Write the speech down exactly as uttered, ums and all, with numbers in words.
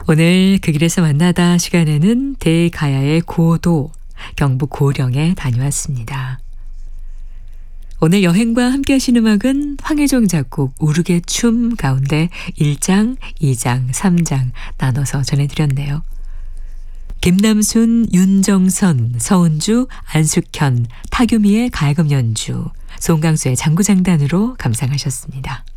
오늘 그 길에서 만나다 시간에는 대가야의 고도, 경북 고령에 다녀왔습니다. 오늘 여행과 함께 하신 음악은 황혜종 작곡 우르게 춤 가운데 일 장, 이 장, 삼 장 나눠서 전해드렸네요. 김남순, 윤정선, 서은주, 안숙현, 타규미의 가야금 연주, 송강수의 장구장단으로 감상하셨습니다.